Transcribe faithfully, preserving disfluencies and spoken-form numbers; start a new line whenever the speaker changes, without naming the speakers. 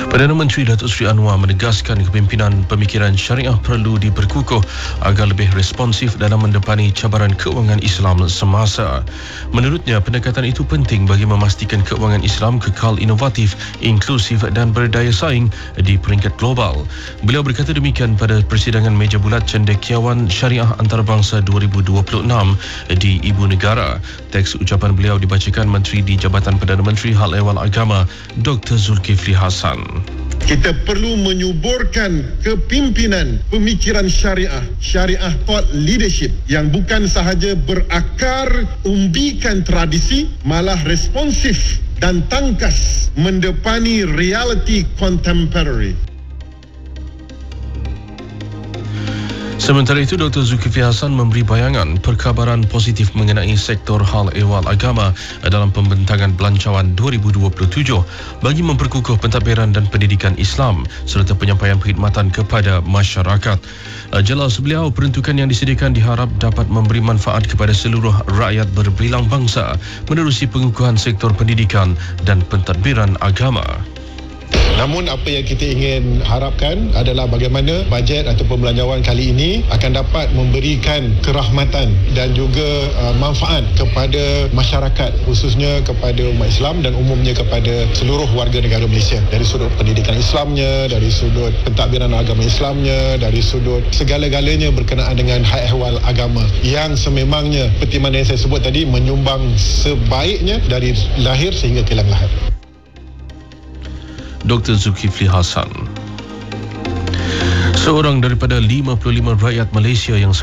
Perdana Menteri Datuk Seri Anwar menegaskan kepimpinan pemikiran syariah perlu diperkukuh agar lebih responsif dalam mendepani cabaran keuangan Islam semasa. Menurutnya, pendekatan itu penting bagi memastikan keuangan Islam kekal inovatif, inklusif dan berdaya saing di peringkat global. Beliau berkata demikian pada persidangan meja bulat cendekiawan syariah antarabangsa dua ribu dua puluh enam di Ibu Negara. Teks ucapan beliau dibacakan Menteri di Jabatan Perdana Menteri Hal Ehwal Agama Doktor Zulkifli Hasan.
Kita perlu menyuburkan kepimpinan pemikiran syariah, syariah thought leadership yang bukan sahaja berakar umbikan tradisi, malah responsif dan tangkas mendepani realiti contemporary.
Sementara itu, Doktor Zulkifli Hasan memberi bayangan perkabaran positif mengenai sektor hal ehwal agama dalam pembentangan belanjawan dua ribu dua puluh tujuh bagi memperkukuh pentadbiran dan pendidikan Islam serta penyampaian perkhidmatan kepada masyarakat. Jelas beliau, peruntukan yang disediakan diharap dapat memberi manfaat kepada seluruh rakyat berbilang bangsa menerusi pengukuhan sektor pendidikan dan pentadbiran agama.
Namun apa yang kita ingin harapkan adalah bagaimana bajet atau pembelanjawan kali ini akan dapat memberikan kerahmatan dan juga uh, manfaat kepada masyarakat, khususnya kepada umat Islam dan umumnya kepada seluruh warga negara Malaysia, dari sudut pendidikan Islamnya, dari sudut pentadbiran agama Islamnya, dari sudut segala-galanya berkenaan dengan hal ehwal agama yang sememangnya seperti mana yang saya sebut tadi menyumbang sebaiknya dari lahir sehingga kilang lahat.
Doktor Zulkifli Hasan. Seorang daripada lima puluh lima rakyat Malaysia yang